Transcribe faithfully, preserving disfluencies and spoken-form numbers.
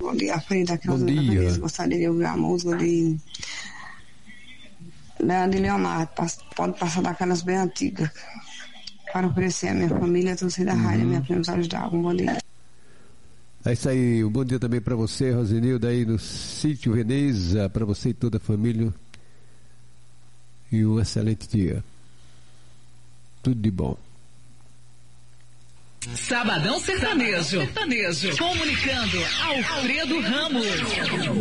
Bom dia, Frida. Aqui é Bom dia. Gostaria de ouvir a música de da de Leomar. Pode passar daquelas bem antigas para oferecer a minha família, a torcida da Uhum. rádio, minha prima ajudar. Um bom dia. É isso aí, um bom dia também para você, Rosenilda, aí no Sítio Veneza, para você e toda a família. E um excelente dia. Tudo de bom. Sabadão Sertanejo. Sertanejo. Comunicando Alfredo Ramos.